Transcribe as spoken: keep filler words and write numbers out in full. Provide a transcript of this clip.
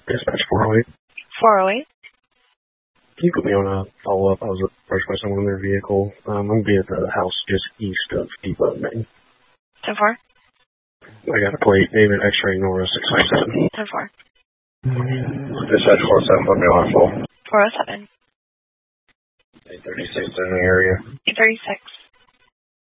Dispatch four oh eight. four oh eight. Can you put me on a follow-up? I was approached by someone in their vehicle. Um, I'm going to be at the house just east of Depot, Maine. ten four. I got a plate, David X-ray Nora six five seven. ten four. Dispatch four oh seven, put me on full. four oh seven. eight thirty-six in the area. eight thirty-six.